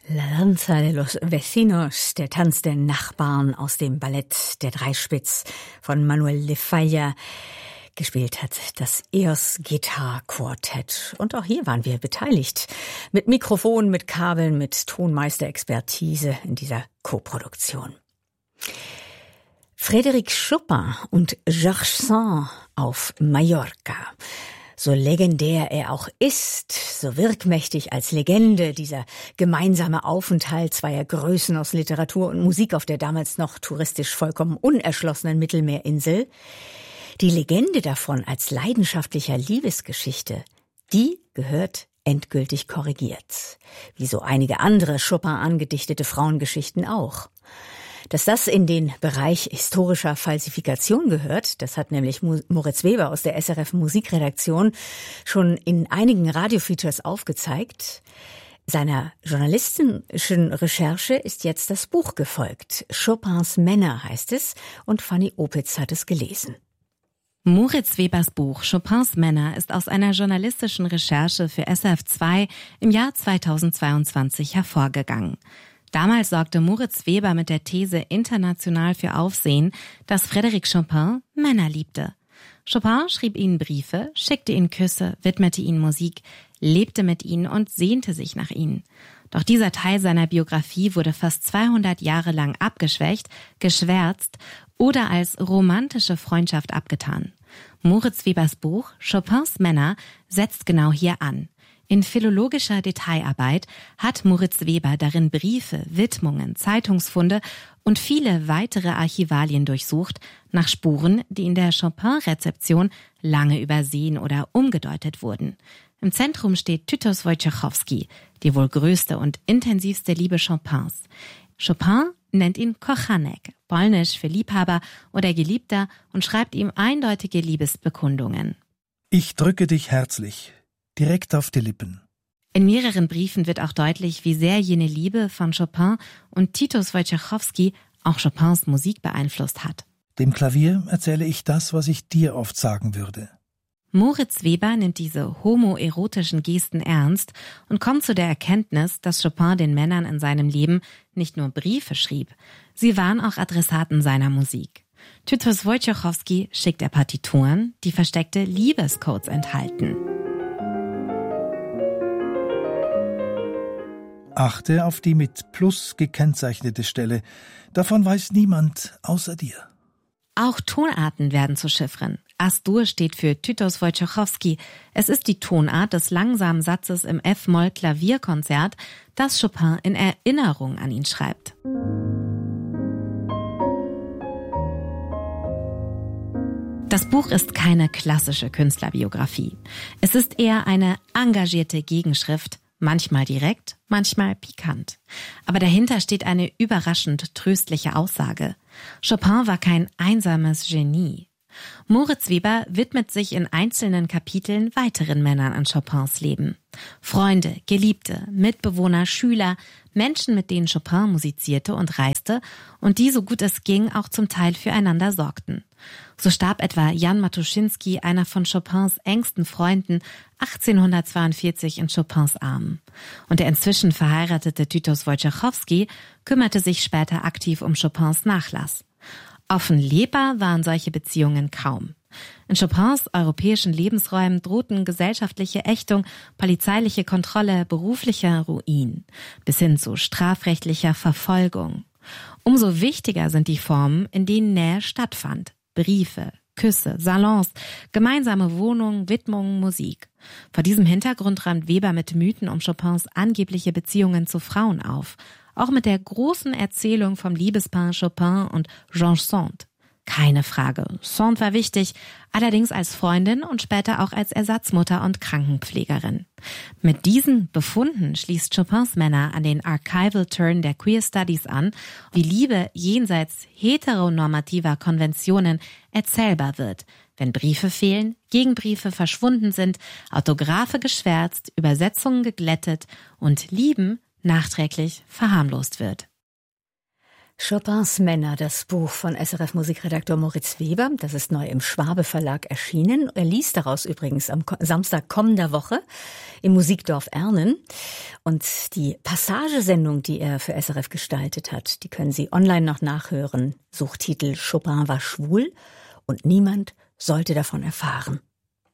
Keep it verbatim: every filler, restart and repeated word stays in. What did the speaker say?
La danza de los vecinos, der Tanz der Nachbarn aus dem Ballett Der Dreispitz von Manuel de Falla. Gespielt hat das E O S Guitar Quartett. Und auch hier waren wir beteiligt. Mit Mikrofon, mit Kabeln, mit Tonmeisterexpertise in dieser Koproduktion. Frédéric Chopin und Georges Sand auf Mallorca. So legendär er auch ist, so wirkmächtig als Legende, dieser gemeinsame Aufenthalt zweier Größen aus Literatur und Musik auf der damals noch touristisch vollkommen unerschlossenen Mittelmeerinsel. Die Legende davon als leidenschaftlicher Liebesgeschichte, die gehört endgültig korrigiert. Wie so einige andere Chopin angedichtete Frauengeschichten auch. Dass das in den Bereich historischer Falsifikation gehört, das hat nämlich Moritz Weber aus der S R F Musikredaktion schon in einigen Radiofeatures aufgezeigt. Seiner journalistischen Recherche ist jetzt das Buch gefolgt. Chopins Männer heißt es, und Fanny Opitz hat es gelesen. Moritz Webers Buch Chopins Männer ist aus einer journalistischen Recherche für S R F zwei im Jahr zweitausendzweiundzwanzig hervorgegangen. Damals sorgte Moritz Weber mit der These international für Aufsehen, dass Frédéric Chopin Männer liebte. Chopin schrieb ihnen Briefe, schickte ihnen Küsse, widmete ihnen Musik, lebte mit ihnen und sehnte sich nach ihnen. Doch dieser Teil seiner Biografie wurde fast zweihundert Jahre lang abgeschwächt, geschwärzt oder als romantische Freundschaft abgetan. Moritz Webers Buch Chopins Männer setzt genau hier an. In philologischer Detailarbeit hat Moritz Weber darin Briefe, Widmungen, Zeitungsfunde und viele weitere Archivalien durchsucht, nach Spuren, die in der Chopin-Rezeption lange übersehen oder umgedeutet wurden. Im Zentrum steht Tytos Wojciechowski, die wohl größte und intensivste Liebe Chopins. Chopin nennt ihn Kochanek, polnisch für Liebhaber oder Geliebter, und schreibt ihm eindeutige Liebesbekundungen. Ich drücke dich herzlich. Direkt auf die Lippen. In mehreren Briefen wird auch deutlich, wie sehr jene Liebe von Chopin und Tytos Wojciechowski auch Chopins Musik beeinflusst hat. Dem Klavier erzähle ich das, was ich dir oft sagen würde. Moritz Weber nimmt diese homoerotischen Gesten ernst und kommt zu der Erkenntnis, dass Chopin den Männern in seinem Leben nicht nur Briefe schrieb, sie waren auch Adressaten seiner Musik. Tytos Wojciechowski schickt er Partituren, die versteckte Liebescodes enthalten. Achte auf die mit Plus gekennzeichnete Stelle. Davon weiß niemand außer dir. Auch Tonarten werden zu Chiffren. As-Dur steht für Tytos Wojciechowski. Es ist die Tonart des langsamen Satzes im F-Moll-Klavierkonzert, das Chopin in Erinnerung an ihn schreibt. Das Buch ist keine klassische Künstlerbiografie. Es ist eher eine engagierte Gegenschrift, manchmal direkt, manchmal pikant. Aber dahinter steht eine überraschend tröstliche Aussage. Chopin war kein einsames Genie. Moritz Weber widmet sich in einzelnen Kapiteln weiteren Männern an Chopins Leben. Freunde, Geliebte, Mitbewohner, Schüler, Menschen, mit denen Chopin musizierte und reiste und die, so gut es ging, auch zum Teil füreinander sorgten. So starb etwa Jan Matuszynski, einer von Chopins engsten Freunden, achtzehnhundertzweiundvierzig in Chopins Armen. Und der inzwischen verheiratete Tytos Wojciechowski kümmerte sich später aktiv um Chopins Nachlass. Offen lebbar waren solche Beziehungen kaum. In Chopins europäischen Lebensräumen drohten gesellschaftliche Ächtung, polizeiliche Kontrolle, beruflicher Ruin, bis hin zu strafrechtlicher Verfolgung. Umso wichtiger sind die Formen, in denen Nähe stattfand. Briefe, Küsse, Salons, gemeinsame Wohnungen, Widmungen, Musik. Vor diesem Hintergrund räumt Weber mit Mythen um Chopins angebliche Beziehungen zu Frauen auf. Auch mit der großen Erzählung vom Liebespaar Chopin und Georges Sand. Keine Frage, Sand war wichtig, allerdings als Freundin und später auch als Ersatzmutter und Krankenpflegerin. Mit diesen Befunden schließt Chopins Männer an den Archival Turn der Queer Studies an, wie Liebe jenseits heteronormativer Konventionen erzählbar wird, wenn Briefe fehlen, Gegenbriefe verschwunden sind, Autographe geschwärzt, Übersetzungen geglättet und Lieben nachträglich verharmlost wird. Chopins Männer, das Buch von S R F Musikredakteur Moritz Weber, das ist neu im Schwabe Verlag erschienen. Er liest daraus übrigens am Samstag kommender Woche im Musikdorf Ernen. Und die Passagesendung, die er für S R F gestaltet hat, die können Sie online noch nachhören. Suchtitel Chopin war schwul und niemand sollte davon erfahren.